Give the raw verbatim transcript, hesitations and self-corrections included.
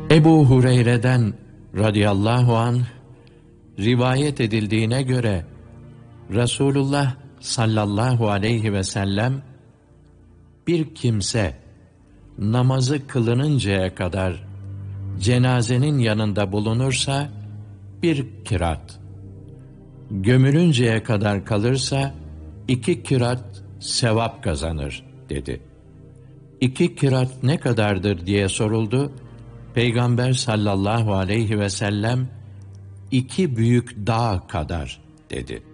Ebu Hureyre'den radıyallahu anh rivayet edildiğine göre Resulullah sallallahu aleyhi ve sellem bir kimse namazı kılınıncaya kadar cenazenin yanında bulunursa bir kirat, gömülünceye kadar kalırsa iki kirat sevap kazanır dedi. İki kirat ne kadardır diye soruldu. Peygamber sallallahu aleyhi ve sellem iki büyük dağ kadar dedi.